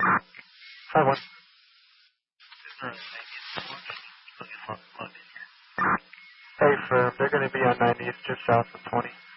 5-1. Hey, firm, they're going to be on 90th, just south of 20.